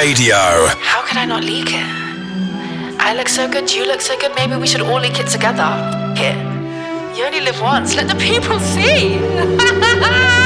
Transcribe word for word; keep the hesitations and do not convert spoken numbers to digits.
Radio. How could I not leak it? I look so good, you look so good, maybe we should all leak it together. Here. You only live once, let the people see.